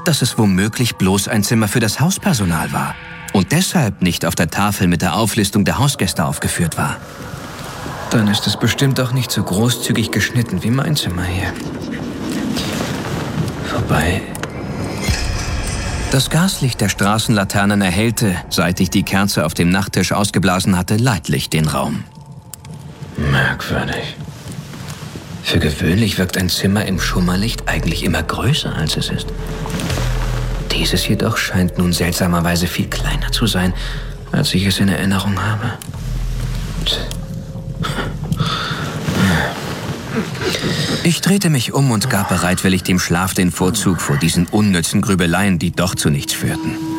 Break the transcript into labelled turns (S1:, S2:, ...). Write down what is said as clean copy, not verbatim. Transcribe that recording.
S1: dass es womöglich bloß ein Zimmer für das Hauspersonal war und deshalb nicht auf der Tafel mit der Auflistung der Hausgäste aufgeführt war.
S2: Dann ist es bestimmt auch nicht so großzügig geschnitten wie mein Zimmer hier. Vorbei.
S1: Das Gaslicht der Straßenlaternen erhellte, seit ich die Kerze auf dem Nachttisch ausgeblasen hatte, leidlich den Raum.
S2: Merkwürdig. Für gewöhnlich wirkt ein Zimmer im Schummerlicht eigentlich immer größer, als es ist. Dieses jedoch scheint nun seltsamerweise viel kleiner zu sein, als ich es in Erinnerung habe.
S1: Ich drehte mich um und gab bereitwillig dem Schlaf den Vorzug vor diesen unnützen Grübeleien, die doch zu nichts führten.